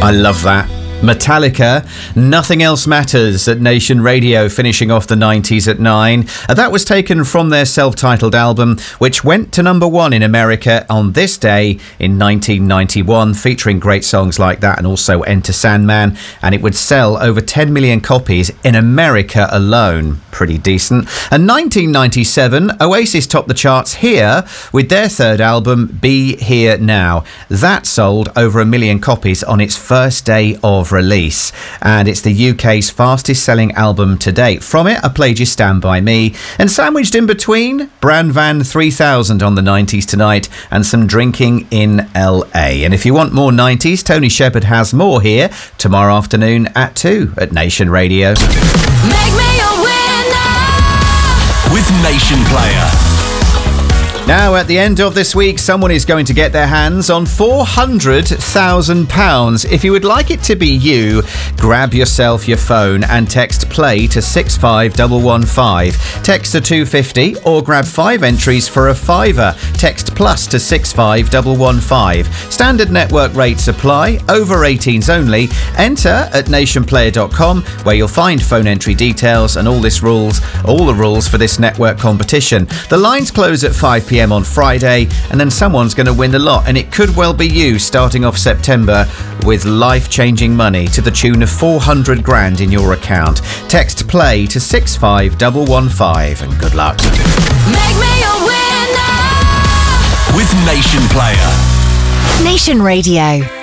I love that. Metallica, Nothing Else Matters at Nation Radio, finishing off the 90s at 9. That was taken from their self-titled album, which went to number 1 in America on this day in 1991, featuring great songs like that and also Enter Sandman, and it would sell over 10 million copies in America alone. Pretty decent. And 1997, Oasis topped the charts here with their third album, Be Here Now. That sold over 1 million copies on its first day of release, and it's the UK's fastest selling album to date. From it, I played you Stand By Me, and sandwiched in between, Bran Van 3000 on the 90s tonight and some drinking in LA. And if you want more 90s, Tony Shepard has more here tomorrow afternoon at 2 at Nation Radio. Make me a winner with Nation Player. Now, at the end of this week, someone is going to get their hands on £400,000. If you would like it to be you, grab yourself your phone and text PLAY to 65115. Text to 250 or grab 5 entries for a £5. Text PLUS to 65115. Standard network rates apply. Over 18s only. Enter at nationplayer.com, where you'll find phone entry details and all the rules for this network competition. The lines close at 5 p.m. on Friday, and then someone's going to win the lot, and it could well be you, starting off September with life-changing money to the tune of 400 grand in your account. Text PLAY to 65115, and good luck. Make me a winner with Nation Player. Nation Radio.